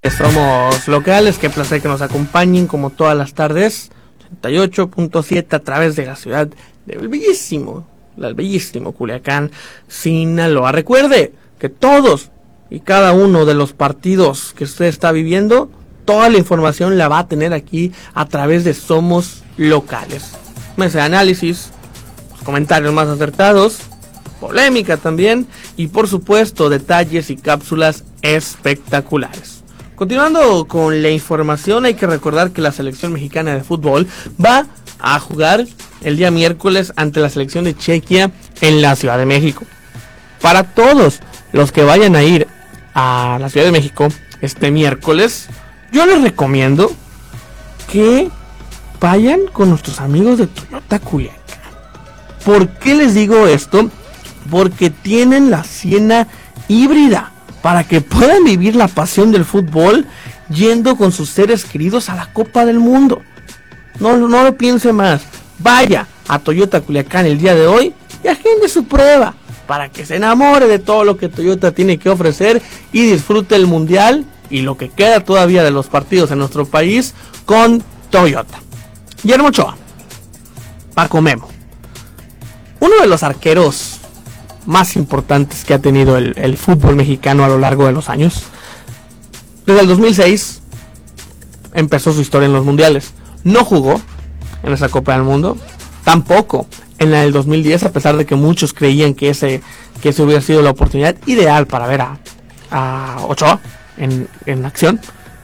Somos locales, qué placer que nos acompañen como todas las tardes, 88.7 a través de la ciudad del bellísimo Culiacán, Sinaloa. Recuerde que todos y cada uno de los partidos que usted está viviendo, toda la información la va a tener aquí a través de Somos Locales. Mesa de análisis, los comentarios más acertados, polémica también y por supuesto detalles y cápsulas espectaculares. Continuando con la información, hay que recordar que la selección mexicana de fútbol va a jugar el día miércoles ante la selección de Chequia en la Ciudad de México. Para todos los que vayan a ir a la Ciudad de México este miércoles, yo les recomiendo que vayan con nuestros amigos de Toyota Culiacán. ¿Por qué les digo esto? Porque tienen la Siena híbrida para que puedan vivir la pasión del fútbol yendo con sus seres queridos a la Copa del Mundo. No lo piense más. Vaya a Toyota Culiacán el día de hoy y agende su prueba para que se enamore de todo lo que Toyota tiene que ofrecer y disfrute el mundial y lo que queda todavía de los partidos en nuestro país con Toyota. Guillermo Ochoa, Paco Memo, uno de los arqueros más importantes que ha tenido el fútbol mexicano a lo largo de los años. Desde el 2006 empezó su historia en los mundiales. No jugó en esa Copa del Mundo, tampoco en la del 2010, a pesar de que muchos creían que ese hubiera sido la oportunidad ideal para ver a Ochoa en acción.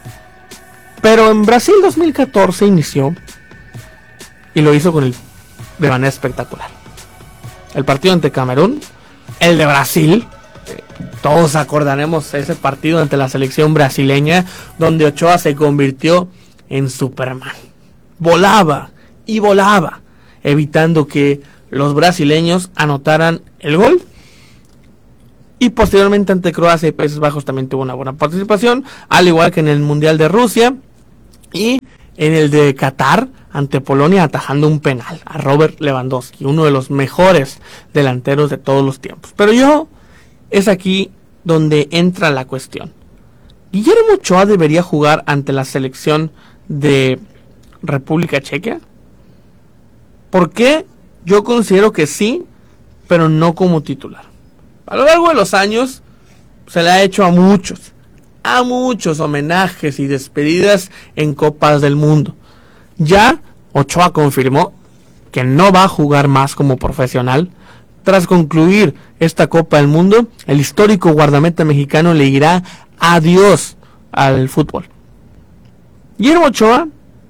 Pero en Brasil 2014 inició y lo hizo de manera espectacular. El partido ante Camerún, el de Brasil, todos acordaremos ese partido ante la selección brasileña donde Ochoa se convirtió en Superman. Volaba y volaba, evitando que los brasileños anotaran el gol. Y posteriormente ante Croacia y Países Bajos también tuvo una buena participación, al igual que en el Mundial de Rusia y en el de Qatar ante Polonia, atajando un penal a Robert Lewandowski, uno de los mejores delanteros de todos los tiempos. Pero es aquí donde entra la cuestión. ¿Guillermo Ochoa debería jugar ante la selección de República Checa? ¿Por qué? Yo considero que sí, pero no como titular. A lo largo de los años se le ha hecho a muchos homenajes y despedidas en Copas del Mundo. Ya Ochoa confirmó que no va a jugar más como profesional. Tras concluir esta Copa del Mundo, el histórico guardameta mexicano le dirá adiós al fútbol. Guillermo Ochoa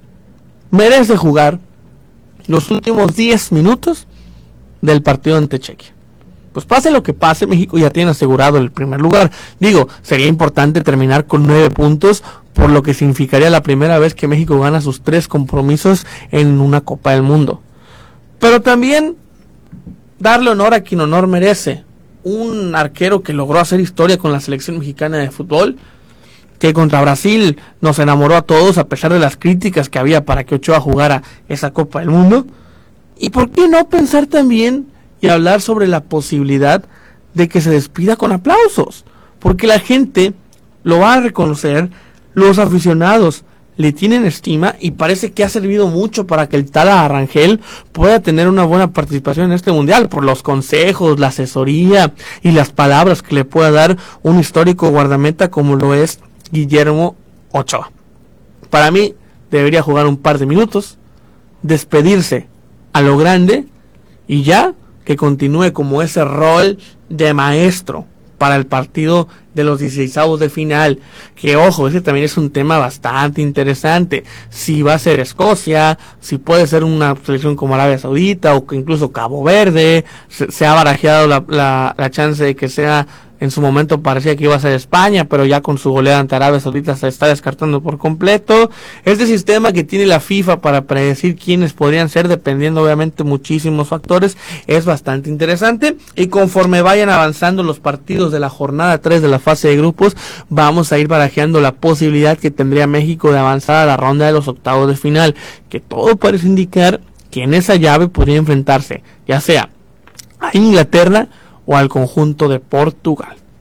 merece jugar los últimos 10 minutos del partido ante Chequia. Pues pase lo que pase, México ya tiene asegurado el primer lugar. Sería importante terminar con 9 puntos, por lo que significaría la primera vez que México gana sus 3 compromisos en una Copa del Mundo. Pero también darle honor a quien honor merece. Un arquero que logró hacer historia con la selección mexicana de fútbol, que contra Brasil nos enamoró a todos a pesar de las críticas que había para que Ochoa jugara esa Copa del Mundo. ¿Y por qué no pensar también y hablar sobre la posibilidad de que se despida con aplausos? Porque la gente lo va a reconocer, los aficionados le tienen estima y parece que ha servido mucho para que el Tala Rangel pueda tener una buena participación en este mundial, por los consejos, la asesoría y las palabras que le pueda dar un histórico guardameta como lo es Guillermo Ochoa. Para mí debería jugar un par de minutos, despedirse a lo grande y ya que continúe como ese rol de maestro para el partido de los 16avos de final, que ojo, ese también es un tema bastante interesante. Si va a ser Escocia, si puede ser una selección como Arabia Saudita o que incluso Cabo Verde, se ha barajeado la chance de que sea. En su momento parecía que iba a ser España, pero ya con su goleada ante Arabia Saudita se está descartando por completo. Este sistema que tiene la FIFA para predecir quiénes podrían ser, dependiendo obviamente muchísimos factores, es bastante interesante. Y conforme vayan avanzando los partidos de la jornada 3 de la fase de grupos, vamos a ir barajeando la posibilidad que tendría México de avanzar a la ronda de los octavos de final, que todo parece indicar que en esa llave podría enfrentarse ya sea a Inglaterra o al conjunto de Portugal.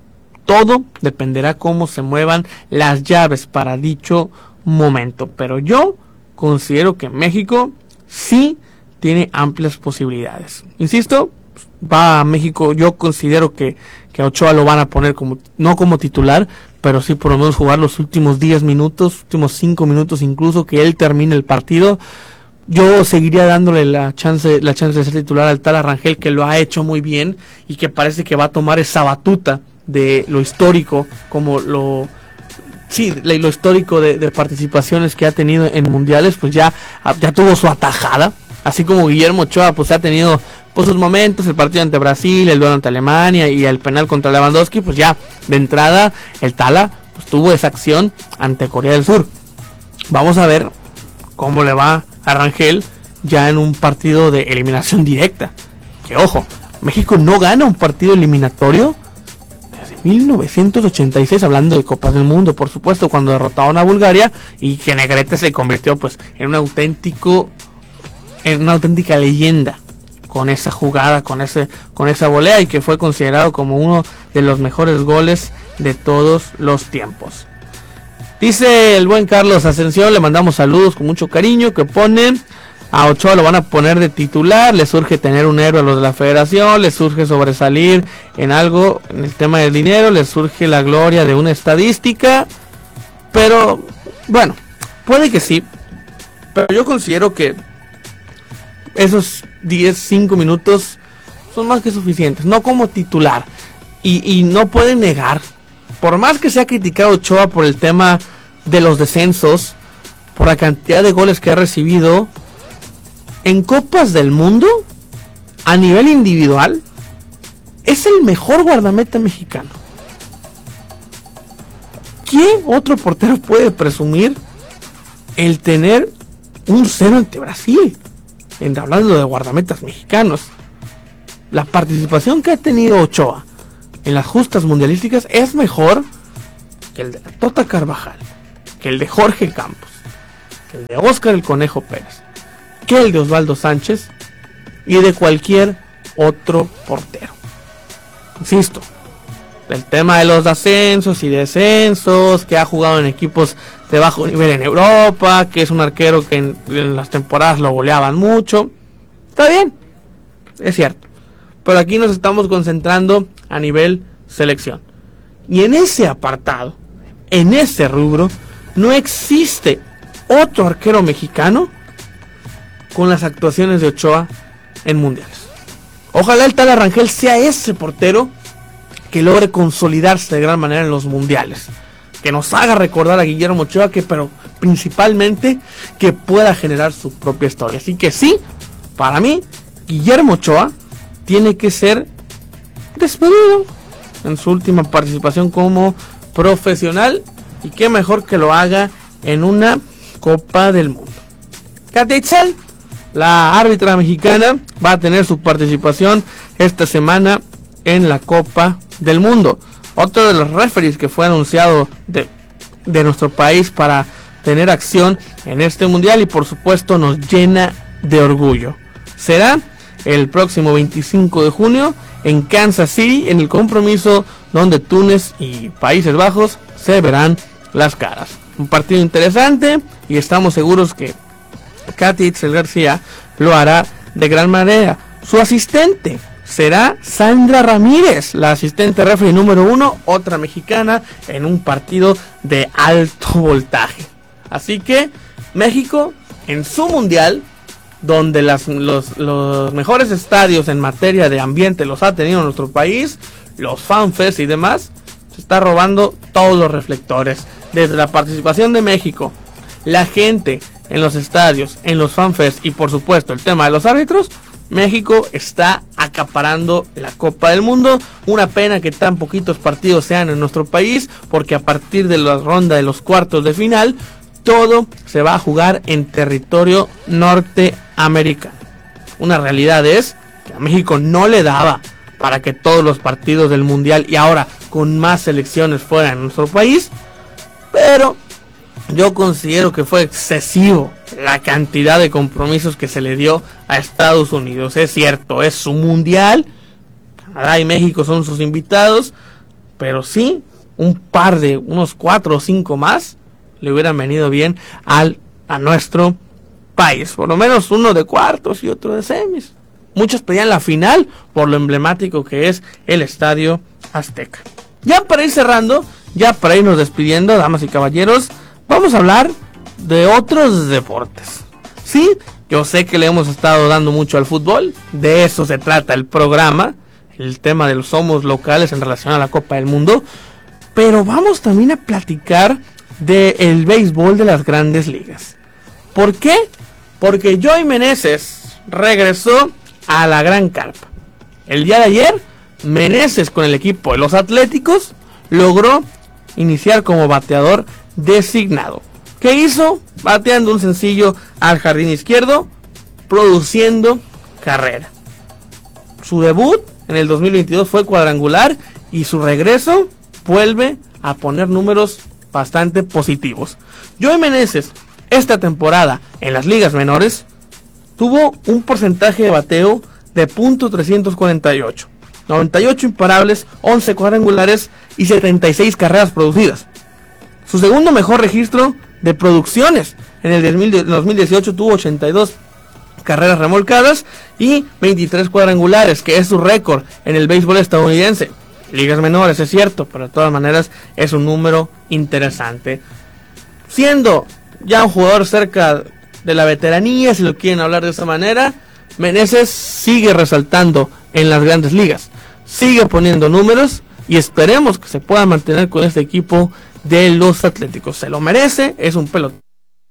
todo dependerá cómo se muevan las llaves para dicho momento. Pero yo considero que México sí tiene amplias posibilidades. Insisto, va a México. Yo considero que a Ochoa lo van a poner como, no como titular, pero sí por lo menos jugar los últimos 10 minutos, últimos 5 minutos incluso, que él termine el partido. Yo seguiría dándole la chance de ser titular al Tala Rangel, que lo ha hecho muy bien y que parece que va a tomar esa batuta de lo histórico, como lo histórico de participaciones que ha tenido en mundiales. Pues ya tuvo su atajada, así como Guillermo Ochoa pues ha tenido pues sus momentos, el partido ante Brasil, el duelo ante Alemania y el penal contra Lewandowski. Pues ya de entrada el Tala pues tuvo esa acción ante Corea del Sur. Vamos a ver cómo le va a Rangel ya en un partido de eliminación directa. Que ojo, México no gana un partido eliminatorio desde 1986, hablando de Copas del Mundo, por supuesto, cuando derrotaron a Bulgaria y que Negrete se convirtió pues en una auténtica leyenda con esa jugada, con esa volea, y que fue considerado como uno de los mejores goles de todos los tiempos. Dice el buen Carlos Ascensión, le mandamos saludos con mucho cariño, que pone a Ochoa lo van a poner de titular, le surge tener un héroe a los de la federación, le surge sobresalir en algo, en el tema del dinero, le surge la gloria de una estadística, pero bueno, puede que sí, pero yo considero que esos 5 minutos son más que suficientes, no como titular, y no pueden negar, por más que se ha criticado Ochoa por el tema de los descensos, por la cantidad de goles que ha recibido, en Copas del Mundo, a nivel individual, es el mejor guardameta mexicano. ¿Qué otro portero puede presumir el tener un 0 ante Brasil? Hablando de guardametas mexicanos, la participación que ha tenido Ochoa en las justas mundialísticas es mejor que el de la Tota Carvajal, que el de Jorge Campos, que el de Óscar el Conejo Pérez, que el de Osvaldo Sánchez y de cualquier otro portero. Insisto, el tema de los ascensos y descensos, que ha jugado en equipos de bajo nivel en Europa, que es un arquero que en las temporadas lo goleaban mucho, está bien, es cierto, pero aquí nos estamos concentrando a nivel selección, y en ese apartado, en ese rubro, no existe otro arquero mexicano con las actuaciones de Ochoa en mundiales. Ojalá el Tala Rangel sea ese portero que logre consolidarse de gran manera en los mundiales, que nos haga recordar a Guillermo Ochoa, pero principalmente que pueda generar su propia historia. Así que sí, para mí, Guillermo Ochoa tiene que ser despedido en su última participación como profesional, y qué mejor que lo haga en una Copa del Mundo. Katia Itzel, la árbitra mexicana, va a tener su participación esta semana en la Copa del Mundo. Otro de los referees que fue anunciado de nuestro país para tener acción en este mundial, y por supuesto nos llena de orgullo. Será el próximo 25 de junio en Kansas City, en el compromiso donde Túnez y Países Bajos se verán las caras. Un partido interesante, y estamos seguros que Katy Itzel García lo hará de gran manera. Su asistente será Sandra Ramírez, la asistente referee número 1, otra mexicana en un partido de alto voltaje. Así que México en su mundial, donde los mejores estadios en materia de ambiente los ha tenido en nuestro país, los fanfests y demás, se está robando todos los reflectores. Desde la participación de México, la gente en los estadios, en los fanfests y por supuesto el tema de los árbitros, México está acaparando la Copa del Mundo. Una pena que tan poquitos partidos sean en nuestro país, porque a partir de la ronda de los cuartos de final, todo se va a jugar en territorio norteamericano. Una realidad es que a México no le daba para que todos los partidos del mundial y ahora con más selecciones fueran en nuestro país, pero yo considero que fue excesivo la cantidad de compromisos que se le dio a Estados Unidos. Es cierto, es su mundial, Canadá y México son sus invitados, pero sí unos 4 o 5 más le hubieran venido bien a nuestro país. Por lo menos uno de cuartos y otro de semis. Muchos pedían la final por lo emblemático que es el Estadio Azteca. Ya para ir cerrando, ya para irnos despidiendo, damas y caballeros, vamos a hablar de otros deportes. Sí, yo sé que le hemos estado dando mucho al fútbol, de eso se trata el programa, el tema de los somos locales en relación a la Copa del Mundo, pero vamos también a platicar del béisbol de las grandes ligas. ¿Por qué? Porque Joey Meneses regresó a la gran carpa. El día de ayer, Meneses con el equipo de los Atléticos logró iniciar como bateador designado. ¿Qué hizo? Bateando un sencillo al jardín izquierdo, produciendo carrera. Su debut en el 2022 fue cuadrangular y su regreso vuelve a poner números bastante positivos. Joey Meneses, esta temporada en las ligas menores, tuvo un porcentaje de bateo de .348, 98 imparables, 11 cuadrangulares y 76 carreras producidas. Su segundo mejor registro de producciones en el 2018 tuvo 82 carreras remolcadas y 23 cuadrangulares, que es su récord en el béisbol estadounidense. Ligas menores, es cierto, pero de todas maneras es un número interesante. Siendo ya un jugador cerca de la veteranía, si lo quieren hablar de esa manera, Meneses sigue resaltando en las grandes ligas, sigue poniendo números y esperemos que se pueda mantener con este equipo de los Atléticos. Se lo merece, es un pelotero.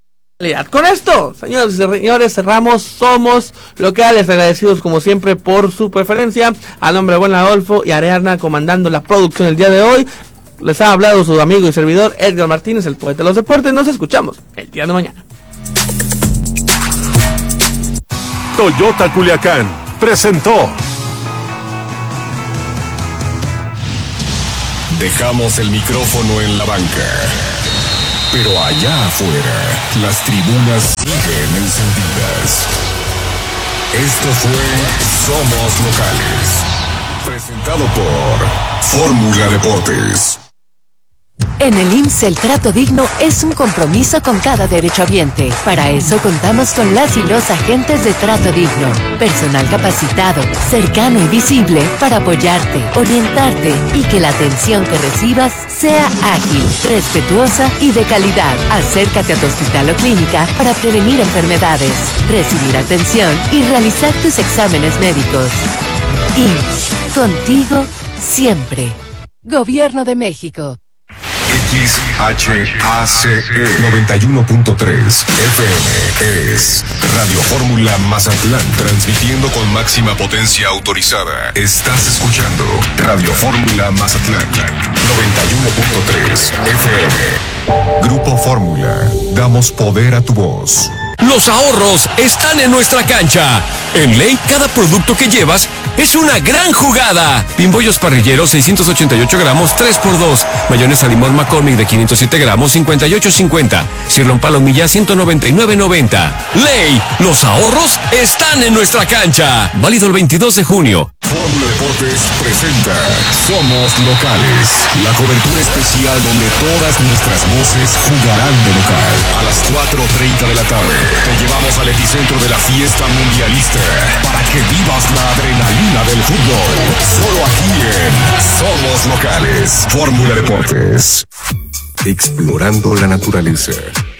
Con esto, señoras y señores, cerramos. Somos locales, agradecidos como siempre por su preferencia. A nombre de Buen Adolfo y Ariadna comandando la producción el día de hoy, les ha hablado su amigo y servidor Edgar Martínez, el poeta de los deportes. Nos escuchamos el día de mañana. Toyota Culiacán presentó. Dejamos el micrófono en la banca, pero allá afuera las tribunas siguen encendidas. Esto fue Somos Locales, presentado por Fórmula Deportes. En el IMSS el trato digno es un compromiso con cada derechohabiente. Para eso contamos con las y los agentes de trato digno. Personal capacitado, cercano y visible para apoyarte, orientarte y que la atención que recibas sea ágil, respetuosa y de calidad. Acércate a tu hospital o clínica para prevenir enfermedades, recibir atención y realizar tus exámenes médicos. IMSS, contigo siempre. Gobierno de México. XHACE 91.3 FM es Radio Fórmula Mazatlán, transmitiendo con máxima potencia autorizada. Estás escuchando Radio Fórmula Mazatlán 91.3 FM. Grupo Fórmula, damos poder a tu voz. Los ahorros están en nuestra cancha. En Ley, cada producto que llevas es una gran jugada. Pimbollos parrilleros 688 gramos 3x2. Mayonesa limón McCormick de 507 gramos 58.50. Cirlón palomilla 199.90. Ley, los ahorros están en nuestra cancha. Válido el 22 de junio. Fórmula Deportes presenta Somos Locales, la cobertura especial donde todas nuestras voces jugarán de local. A las 4:30 de la tarde te llevamos al epicentro de la fiesta mundialista para que vivas la adrenalina del fútbol. Solo aquí en Somos Locales. Fórmula Deportes. Explorando la naturaleza.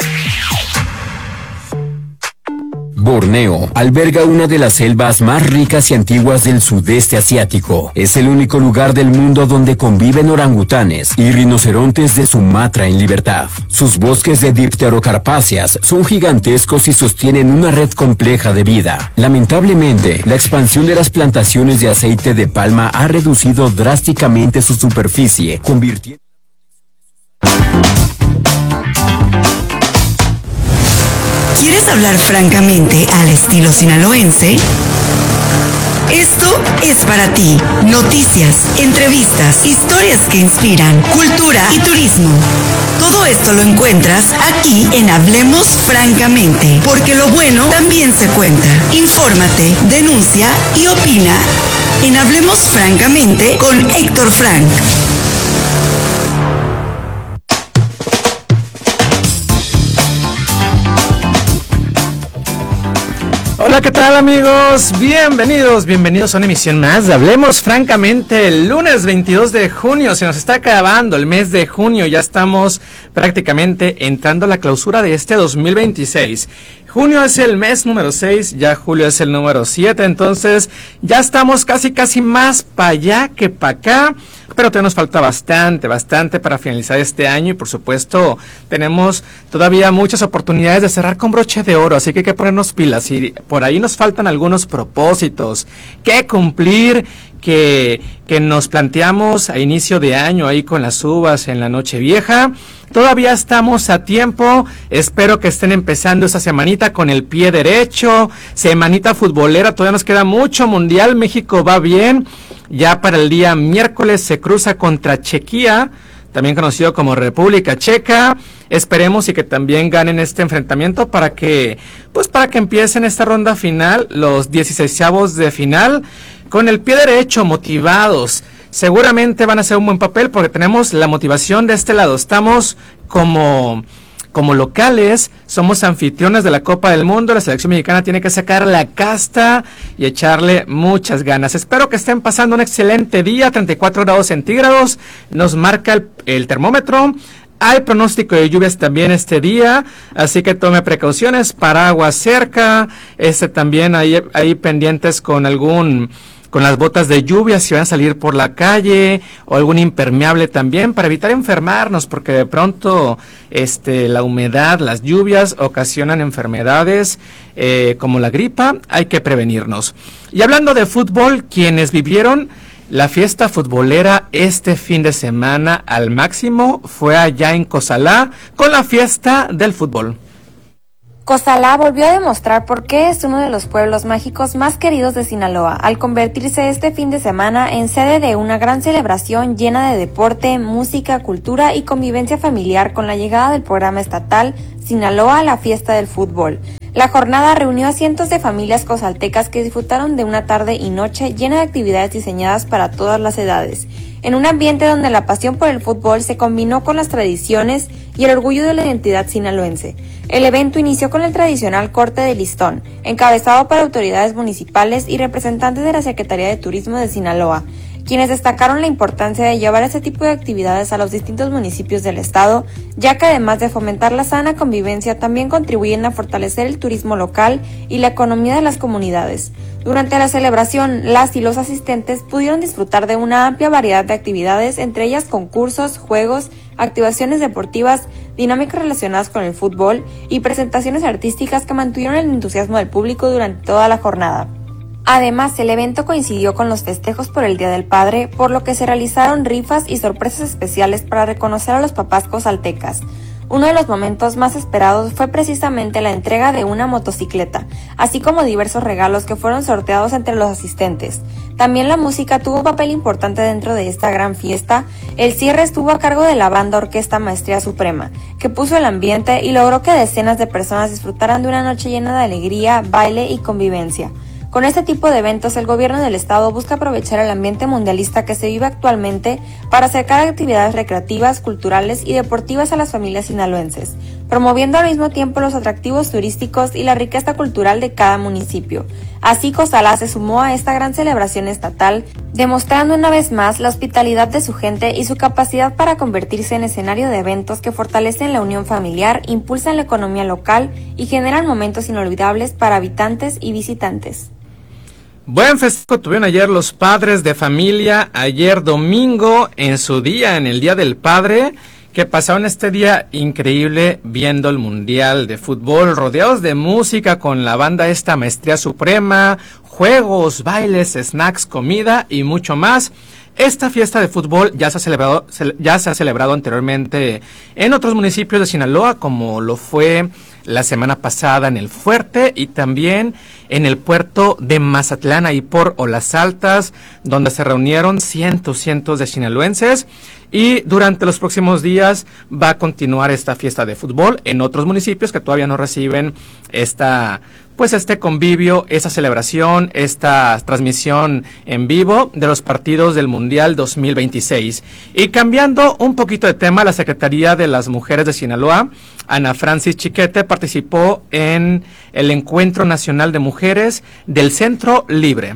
Borneo alberga una de las selvas más ricas y antiguas del sudeste asiático. Es el único lugar del mundo donde conviven orangutanes y rinocerontes de Sumatra en libertad. Sus bosques de dipterocarpáceas son gigantescos y sostienen una red compleja de vida. Lamentablemente, la expansión de las plantaciones de aceite de palma ha reducido drásticamente su superficie, convirtiendo... ¿Quieres hablar francamente al estilo sinaloense? Esto es para ti. Noticias, entrevistas, historias que inspiran, cultura y turismo. Todo esto lo encuentras aquí en Hablemos Francamente, porque lo bueno también se cuenta. Infórmate, denuncia y opina en Hablemos Francamente con Héctor Frank. Hola, ¿qué tal, amigos? Bienvenidos a una emisión más de Hablemos Francamente. El lunes 22 de junio, se nos está acabando el mes de junio, ya estamos prácticamente entrando a la clausura de este 2026. Junio es el mes número 6, ya julio es el número 7, entonces ya estamos casi más para allá que para acá, pero todavía nos falta bastante para finalizar este año y por supuesto tenemos todavía muchas oportunidades de cerrar con broche de oro, así que hay que ponernos pilas y por ahí nos faltan algunos propósitos que cumplir, que nos planteamos a inicio de año ahí con las uvas en la Nochevieja. Todavía estamos a tiempo, espero que estén empezando esta semanita con el pie derecho, semanita futbolera, todavía nos queda mucho mundial, México va bien, ya para el día miércoles se cruza contra Chequia, también conocido como República Checa. Esperemos y que también ganen este enfrentamiento para que empiecen esta ronda final, los 16avos de final, con el pie derecho, motivados. Seguramente van a hacer un buen papel porque tenemos la motivación de este lado. Estamos como locales, somos anfitriones de la Copa del Mundo. La selección mexicana tiene que sacar la casta y echarle muchas ganas. Espero que estén pasando un excelente día. 34 grados centígrados nos marca el termómetro. Hay pronóstico de lluvias también este día, así que tome precauciones, paraguas cerca, también ahí pendientes con las botas de lluvia si van a salir por la calle, o algún impermeable también para evitar enfermarnos, porque de pronto la humedad, las lluvias ocasionan enfermedades como la gripa, hay que prevenirnos. Y hablando de fútbol, quienes vivieron la fiesta futbolera este fin de semana al máximo fue allá en Cozalá con la fiesta del fútbol. Cozalá volvió a demostrar por qué es uno de los pueblos mágicos más queridos de Sinaloa, al convertirse este fin de semana en sede de una gran celebración llena de deporte, música, cultura y convivencia familiar con la llegada del programa estatal Sinaloa, la fiesta del fútbol. La jornada reunió a cientos de familias cozaltecas que disfrutaron de una tarde y noche llena de actividades diseñadas para todas las edades, en un ambiente donde la pasión por el fútbol se combinó con las tradiciones y el orgullo de la identidad sinaloense. El evento inició con el tradicional corte de listón, encabezado por autoridades municipales y representantes de la Secretaría de Turismo de Sinaloa, quienes destacaron la importancia de llevar este tipo de actividades a los distintos municipios del estado, ya que además de fomentar la sana convivencia, también contribuyen a fortalecer el turismo local y la economía de las comunidades. Durante la celebración, las y los asistentes pudieron disfrutar de una amplia variedad de actividades, entre ellas concursos, juegos, activaciones deportivas, dinámicas relacionadas con el fútbol y presentaciones artísticas que mantuvieron el entusiasmo del público durante toda la jornada. Además, el evento coincidió con los festejos por el Día del Padre, por lo que se realizaron rifas y sorpresas especiales para reconocer a los papás cozaltecas. Uno de los momentos más esperados fue precisamente la entrega de una motocicleta, así como diversos regalos que fueron sorteados entre los asistentes. También la música tuvo un papel importante dentro de esta gran fiesta. El cierre estuvo a cargo de la banda Orquesta Maestría Suprema, que puso el ambiente y logró que decenas de personas disfrutaran de una noche llena de alegría, baile y convivencia. Con este tipo de eventos, el gobierno del estado busca aprovechar el ambiente mundialista que se vive actualmente para acercar actividades recreativas, culturales y deportivas a las familias sinaloenses, promoviendo al mismo tiempo los atractivos turísticos y la riqueza cultural de cada municipio. Así, Cozalá se sumó a esta gran celebración estatal, demostrando una vez más la hospitalidad de su gente y su capacidad para convertirse en escenario de eventos que fortalecen la unión familiar, impulsan la economía local y generan momentos inolvidables para habitantes y visitantes. Buen festejo tuvieron ayer los padres de familia, ayer domingo, en el Día del Padre, que pasaron este día increíble viendo el Mundial de Fútbol, rodeados de música con la banda Maestría Suprema, juegos, bailes, snacks, comida y mucho más. Esta fiesta de fútbol ya se ha celebrado anteriormente en otros municipios de Sinaloa, como lo fue la semana pasada en El Fuerte y también en el puerto de Mazatlán, ahí por Olas Altas, donde se reunieron cientos de sinaloenses. Y durante los próximos días va a continuar esta fiesta de fútbol en otros municipios que todavía no reciben este convivio, esa celebración, esta transmisión en vivo de los partidos del Mundial 2026. Y cambiando un poquito de tema, la Secretaría de las Mujeres de Sinaloa, Ana Francis Chiquete, participó en el Encuentro Nacional de Mujeres del Centro Libre.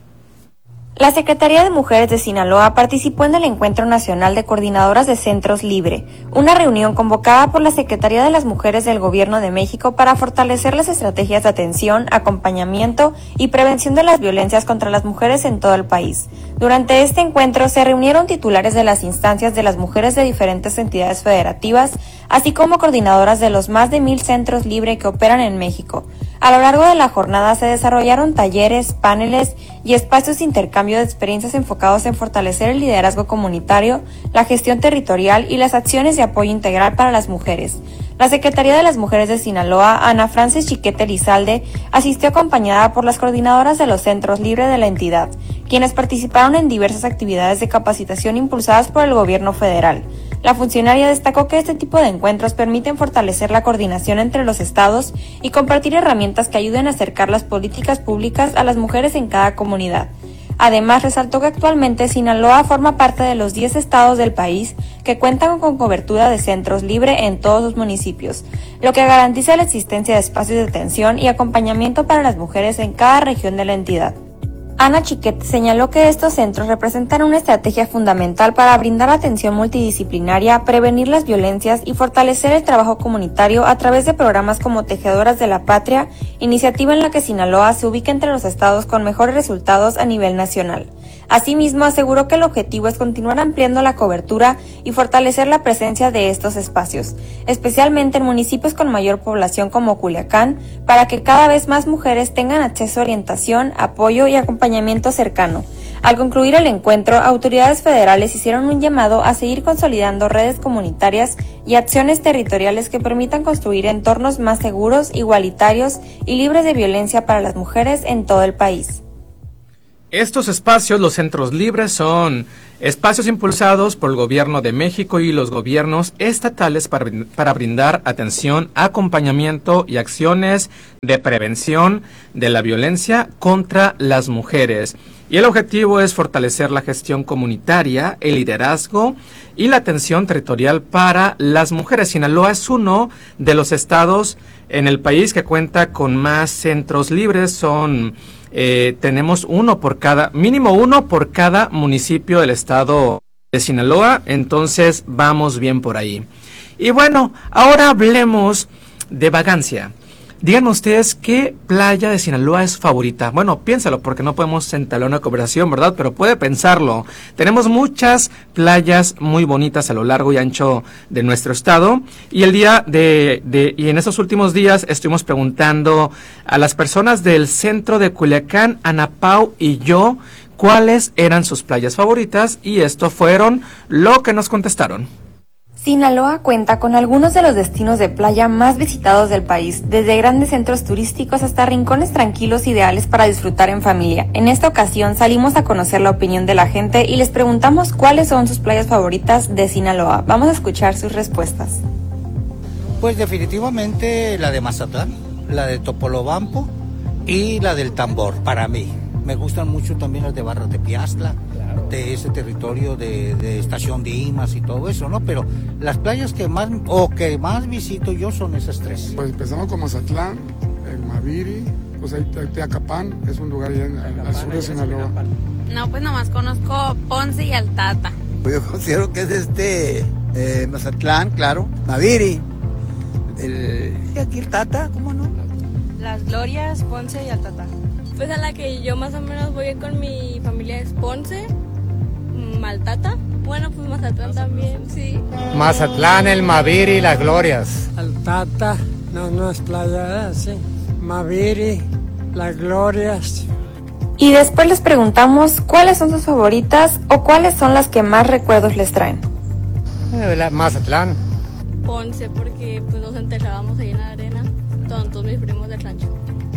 La Secretaría de Mujeres de Sinaloa participó en el Encuentro Nacional de Coordinadoras de Centros Libre, una reunión convocada por la Secretaría de las Mujeres del Gobierno de México para fortalecer las estrategias de atención, acompañamiento y prevención de las violencias contra las mujeres en todo el país. Durante este encuentro se reunieron titulares de las instancias de las mujeres de diferentes entidades federativas, así como coordinadoras de los más de 1,000 centros libre que operan en México. A lo largo de la jornada se desarrollaron talleres, paneles y espacios de intercambio de experiencias enfocados en fortalecer el liderazgo comunitario, la gestión territorial y las acciones de apoyo integral para las mujeres. La Secretaría de las Mujeres de Sinaloa, Ana Francis Chiquete Lizalde, asistió acompañada por las coordinadoras de los centros libres de la entidad, quienes participaron en diversas actividades de capacitación impulsadas por el gobierno federal. La funcionaria destacó que este tipo de encuentros permiten fortalecer la coordinación entre los estados y compartir herramientas que ayuden a acercar las políticas públicas a las mujeres en cada comunidad. Además, resaltó que actualmente Sinaloa forma parte de los 10 estados del país que cuentan con cobertura de centros libre en todos sus municipios, lo que garantiza la existencia de espacios de atención y acompañamiento para las mujeres en cada región de la entidad. Ana Chiquete señaló que estos centros representan una estrategia fundamental para brindar atención multidisciplinaria, prevenir las violencias y fortalecer el trabajo comunitario a través de programas como Tejedoras de la Patria, iniciativa en la que Sinaloa se ubica entre los estados con mejores resultados a nivel nacional. Asimismo, aseguró que el objetivo es continuar ampliando la cobertura y fortalecer la presencia de estos espacios, especialmente en municipios con mayor población como Culiacán, para que cada vez más mujeres tengan acceso a orientación, apoyo y acompañamiento cercano. Al concluir el encuentro, autoridades federales hicieron un llamado a seguir consolidando redes comunitarias y acciones territoriales que permitan construir entornos más seguros, igualitarios y libres de violencia para las mujeres en todo el país. Estos espacios, los centros libres, son espacios impulsados por el Gobierno de México y los gobiernos estatales para brindar atención, acompañamiento y acciones de prevención de la violencia contra las mujeres. Y el objetivo es fortalecer la gestión comunitaria, el liderazgo y la atención territorial para las mujeres. Sinaloa es uno de los estados en el país que cuenta con más centros libres. Tenemos mínimo uno por cada municipio del estado de Sinaloa, entonces vamos bien por ahí. Y bueno, ahora hablemos de vagancia. Díganme ustedes qué playa de Sinaloa es favorita. Bueno, piénsalo porque no podemos entablar una conversación, ¿verdad? Pero puede pensarlo. Tenemos muchas playas muy bonitas a lo largo y ancho de nuestro estado. Y y en estos últimos días estuvimos preguntando a las personas del centro de Culiacán, Ana Pau y yo, cuáles eran sus playas favoritas. Y esto fueron lo que nos contestaron. Sinaloa cuenta con algunos de los destinos de playa más visitados del país, desde grandes centros turísticos hasta rincones tranquilos ideales para disfrutar en familia. En esta ocasión salimos a conocer la opinión de la gente y les preguntamos cuáles son sus playas favoritas de Sinaloa. Vamos a escuchar sus respuestas. Pues definitivamente la de Mazatlán, la de Topolobampo y la del Tambor, para mí. Me gustan mucho también las de Barras de Piastla, de ese territorio de Estación Dimas y todo eso, ¿no? Pero las playas que más visito yo son esas tres. Pues empezamos con Mazatlán, el Maviri, pues ahí Teacapán, es un lugar allá al sur de Sinaloa. No, pues nomás conozco Ponce y Altata. Pues yo considero que es Mazatlán, claro, Maviri, y aquí el Tata, ¿cómo no? Las Glorias, Ponce y Altata. Pues a la que yo más o menos voy con mi familia es Ponce, Maltata, bueno pues Mazatlán también, sí. Mazatlán, el Maviri, las Glorias. Altata, no es playa, sí. Maviri, las Glorias. Y después les preguntamos cuáles son sus favoritas o cuáles son las que más recuerdos les traen. Mazatlán. Ponce, porque pues nos enterrábamos ahí en la arena, todos mis primos del rancho.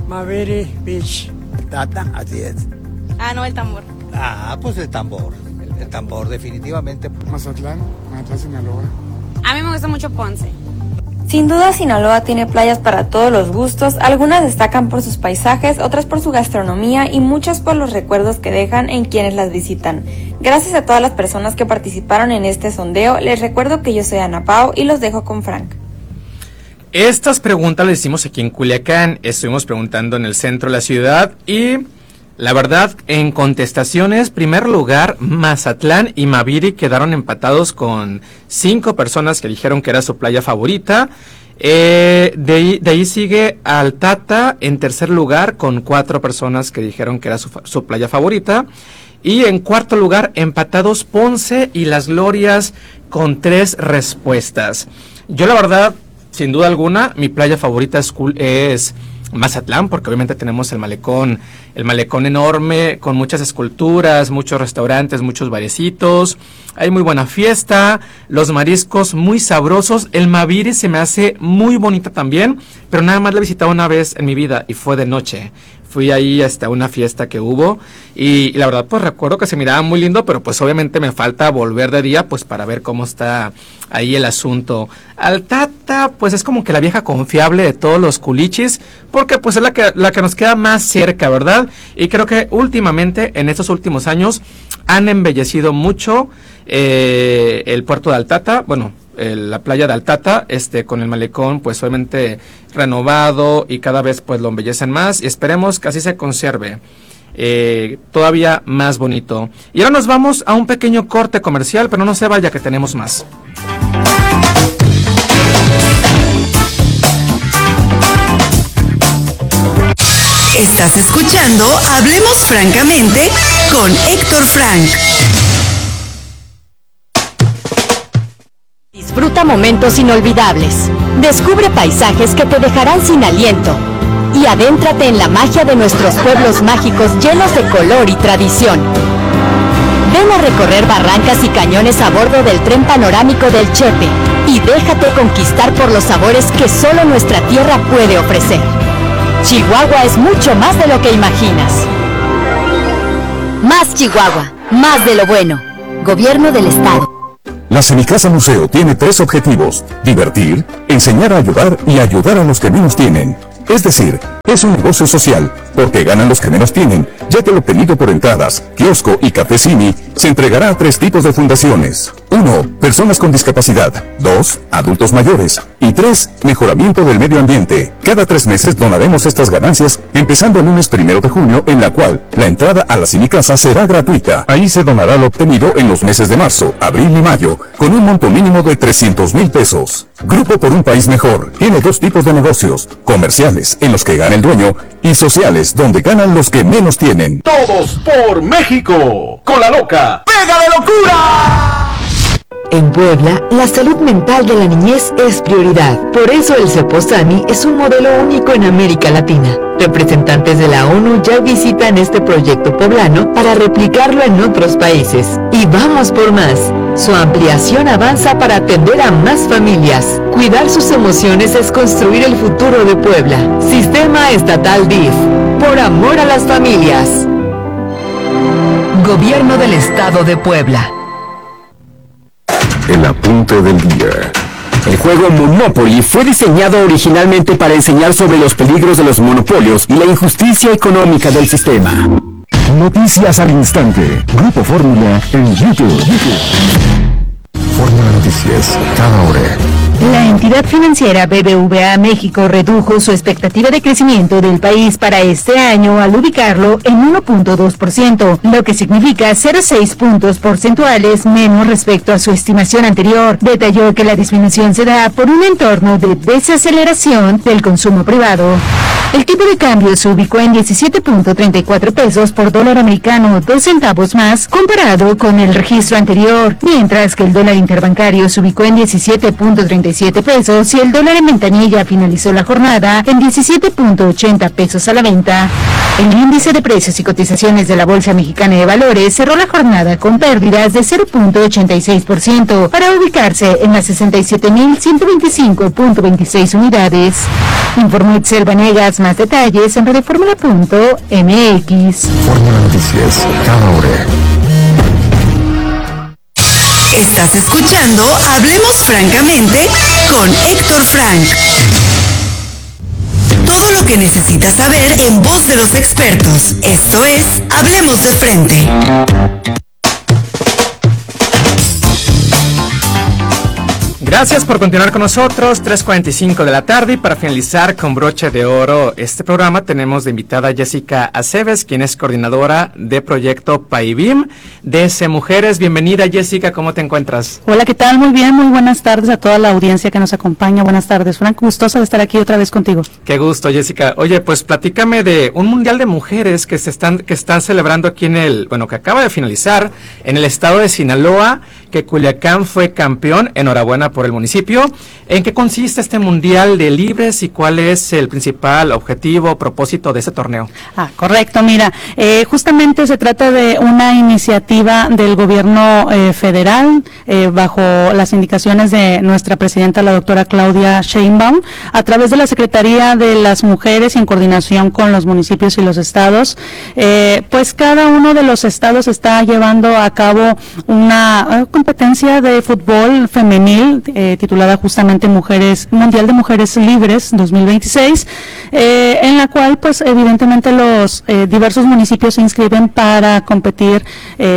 Maviri Beach. Tata, así es. No, el Tambor. Pues el Tambor. el Tambor, definitivamente. Mazatlán, Sinaloa. A mí me gusta mucho Ponce. Sin duda, Sinaloa tiene playas para todos los gustos, algunas destacan por sus paisajes, otras por su gastronomía y muchas por los recuerdos que dejan en quienes las visitan. Gracias a todas las personas que participaron en este sondeo, les recuerdo que yo soy Ana Pao y los dejo con Frank. Estas preguntas las hicimos aquí en Culiacán, estuvimos preguntando en el centro de la ciudad y la verdad, en contestaciones, primer lugar, Mazatlán y Maviri quedaron empatados con 5 personas que dijeron que era su playa favorita. De ahí sigue Altata en tercer lugar con 4 personas que dijeron que era su playa favorita. Y en cuarto lugar, empatados Ponce y Las Glorias con 3 respuestas. Yo la verdad, sin duda alguna, mi playa favorita es Mazatlán, porque obviamente tenemos el malecón enorme, con muchas esculturas, muchos restaurantes, muchos barecitos, hay muy buena fiesta, los mariscos muy sabrosos, el Maviri se me hace muy bonita también, pero nada más la he visitado una vez en mi vida y fue de noche. Fui ahí hasta una fiesta que hubo y la verdad pues recuerdo que se miraba muy lindo, pero pues obviamente me falta volver de día pues para ver cómo está ahí el asunto. Altata pues es como que la vieja confiable de todos los culichis, porque pues es la que nos queda más cerca, ¿verdad? Y creo que últimamente, en estos últimos años, han embellecido mucho el puerto de Altata, bueno, la playa de Altata, con el malecón pues obviamente renovado y cada vez pues lo embellecen más y esperemos que así se conserve todavía más bonito. Y ahora nos vamos a un pequeño corte comercial, pero no se vaya que tenemos más. Estás escuchando Hablemos Francamente con Héctor Frank. Disfruta momentos inolvidables, descubre paisajes que te dejarán sin aliento y adéntrate en la magia de nuestros pueblos mágicos llenos de color y tradición. Ven a recorrer barrancas y cañones a bordo del tren panorámico del Chepe y déjate conquistar por los sabores que solo nuestra tierra puede ofrecer. Chihuahua es mucho más de lo que imaginas. Más Chihuahua, más de lo bueno. Gobierno del Estado. La Semicasa Museo tiene 3 objetivos: divertir, enseñar a ayudar y ayudar a los que menos tienen. Es decir, es un negocio social, porque ganan los que menos tienen, ya que lo obtenido por entradas, kiosco y cafecini se entregará a 3 tipos de fundaciones. 1. Personas con discapacidad. 2. Adultos mayores. Y 3. Mejoramiento del medio ambiente. Cada 3 meses donaremos estas ganancias, empezando el lunes 1 de junio, en la cual la entrada a la Semicasa será gratuita. Ahí se donará lo obtenido en los meses de marzo, abril y mayo, con un monto mínimo de 300,000 pesos. Grupo por un País Mejor tiene 2 tipos de negocios: comerciales, en los que gana el dueño, y sociales, donde ganan los que menos tienen. Todos por México, con la loca ¡Pega de Locura! En Puebla, la salud mental de la niñez es prioridad. Por eso el Ceposani es un modelo único en América Latina. Representantes de la ONU ya visitan este proyecto poblano para replicarlo en otros países. Y vamos por más. Su ampliación avanza para atender a más familias. Cuidar sus emociones es construir el futuro de Puebla. Sistema Estatal DIF. Por amor a las familias. Gobierno del Estado de Puebla. El apunte del día. El juego Monopoly fue diseñado originalmente para enseñar sobre los peligros de los monopolios y la injusticia económica del sistema. Noticias al instante. Grupo Fórmula en YouTube. Fórmula Noticias, cada hora. La entidad financiera BBVA México redujo su expectativa de crecimiento del país para este año al ubicarlo en 1.2%, lo que significa 0,6 puntos porcentuales menos respecto a su estimación anterior. Detalló que la disminución se da por un entorno de desaceleración del consumo privado. El tipo de cambio se ubicó en 17.34 pesos por dólar americano, 2 centavos más comparado con el registro anterior, mientras que el dólar interbancario se ubicó en 17.37 pesos y el dólar en ventanilla finalizó la jornada en 17.80 pesos a la venta. El índice de precios y cotizaciones de la Bolsa Mexicana de Valores cerró la jornada con pérdidas de 0.86% para ubicarse en las 67.125.26 unidades. Informó Itzel Vanegas. Más detalles en radioformula.mx. Fórmula Noticias, cada hora. Estás escuchando Hablemos Francamente con Héctor Frank. Todo lo que necesitas saber en voz de los expertos. Esto es Hablemos de Frente. Gracias por continuar con nosotros, 3:45 de la tarde, y para finalizar con broche de oro este programa tenemos de invitada a Jessica Aceves, quien es coordinadora de proyecto PAIBIM DC Mujeres. Bienvenida, Jessica, ¿cómo te encuentras? Hola, ¿qué tal? Muy bien, muy buenas tardes a toda la audiencia que nos acompaña. Buenas tardes, Frank, gustosa de estar aquí otra vez contigo. Qué gusto, Jessica. Oye, pues platícame de un mundial de mujeres que están celebrando aquí que acaba de finalizar en el estado de Sinaloa, que Culiacán fue campeón. Enhorabuena por el municipio. ¿En qué consiste este mundial de libres y cuál es el principal objetivo o propósito de este torneo? Correcto, mira, justamente se trata de una iniciativa del gobierno federal bajo las indicaciones de nuestra presidenta, la doctora Claudia Sheinbaum, a través de la Secretaría de las Mujeres y en coordinación con los municipios y los estados. Pues cada uno de los estados está llevando a cabo una competencia de fútbol femenil titulada justamente Mundial de Mujeres Libres 2026, en la cual pues evidentemente los diversos municipios se inscriben para competir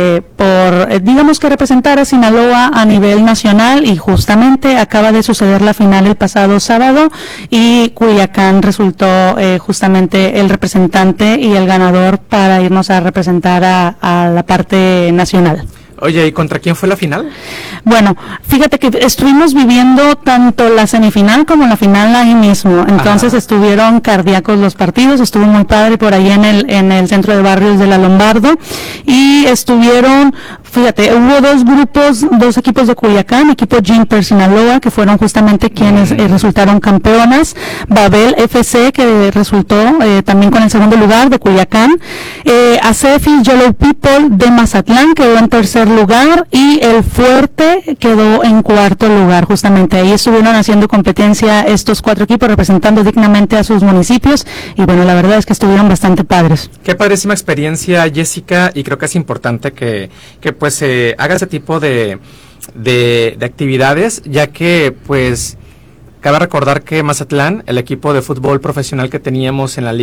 digamos que representar a Sinaloa a nivel nacional, y justamente acaba de suceder la final el pasado sábado y Culiacán resultó justamente el representante y el ganador para irnos a representar a la parte nacional. Oye, ¿y contra quién fue la final? Bueno, fíjate que estuvimos viviendo tanto la semifinal como la final ahí mismo, entonces estuvieron cardíacos los partidos, estuvo muy padre por ahí en el centro de barrios de La Lombardo, y estuvieron, fíjate, hubo dos equipos de Culiacán, equipo Jimper Sinaloa, que fueron justamente quienes resultaron campeonas, Babel FC, que resultó también con el segundo lugar de Culiacán, Acefi Yellow People de Mazatlán quedó en tercer lugar, y el Fuerte quedó en cuarto lugar. Justamente ahí estuvieron haciendo competencia estos 4 equipos representando dignamente a sus municipios, y bueno, la verdad es que estuvieron bastante padres. Qué padrísima experiencia, Jessica, y creo que es importante que pues se haga ese tipo de actividades, ya que pues cabe recordar que Mazatlán, el equipo de fútbol profesional que teníamos en la liga